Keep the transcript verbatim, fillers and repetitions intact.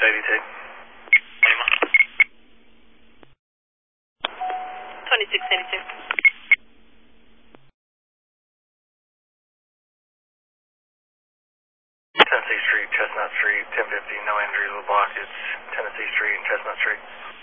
eighty-two. twenty-six eighty-two. Tennessee Street, Chestnut Street, ten fifty, no injuries with blockage. Tennessee Street and Chestnut Street.